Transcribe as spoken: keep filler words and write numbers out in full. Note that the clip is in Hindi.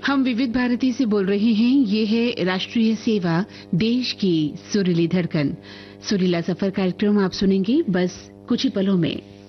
हम विविध भारती से बोल रहे हैं। ये है राष्ट्रीय सेवा, देश की सुरीली धड़कन। सुरीला सफर कार्यक्रम आप सुनेंगे बस कुछ ही पलों में।